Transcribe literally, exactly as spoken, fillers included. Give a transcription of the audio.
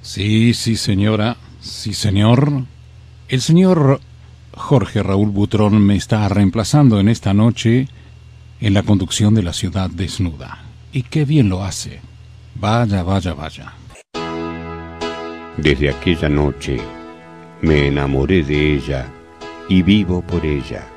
Sí, sí, señora. Sí, señor. El señor Jorge Raúl Butrón me está reemplazando en esta noche en la conducción de La Ciudad Desnuda. Y qué bien lo hace. Vaya, vaya, vaya. Desde aquella noche me enamoré de ella y vivo por ella.